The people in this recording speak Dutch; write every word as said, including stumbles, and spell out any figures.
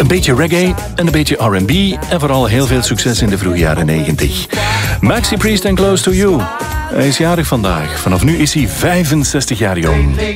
een beetje reggae en een beetje R en B. En vooral heel veel succes in de vroege jaren negentig. Maxi Priest en Close to You. Hij is jarig vandaag. Vanaf nu is hij vijfenzestig jaar jong.